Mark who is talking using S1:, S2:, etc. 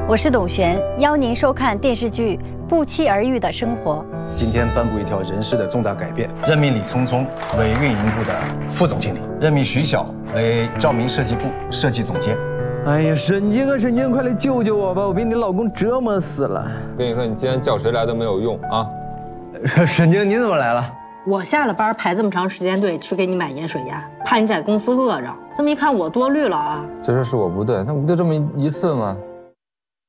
S1: 我是董璇，邀您收看电视剧《不期而遇的生活》。
S2: 今天颁布一条人事的重大改变，任命李聪聪为运营部的副总经理，任命徐晓为照明设计部设计总监。
S3: 哎呀，沈静啊，沈静，快来救救我吧！我被你老公折磨死了。
S4: 跟你说，你今天叫谁来都没有用啊！
S3: 沈静，你怎么来了？
S5: 我下了班排这么长时间队去给你买盐水鸭，怕你在公司饿着。这么一看，我多虑了啊。
S4: 这事是我不对，那不就这么一次吗？